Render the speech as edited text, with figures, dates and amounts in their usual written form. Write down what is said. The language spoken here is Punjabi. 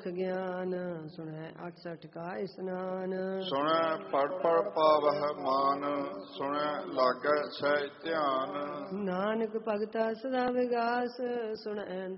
ਲੱਖ ਗਿਆਨ, ਸੁਣੈ 68 ਕਾ ਇਸਨਾਨ। ਸੁਣੈ ਪੜ ਪੜ ਪਾਵਹਿ ਮਾਨ, ਸੁਣੈ ਲਾਗੈ ਸਹਿ ਧਿਆਨ। ਨਾਨਕ ਭਗਤਾ ਸਦਾ ਵਿਗਾਸ, ਸੁਣੈ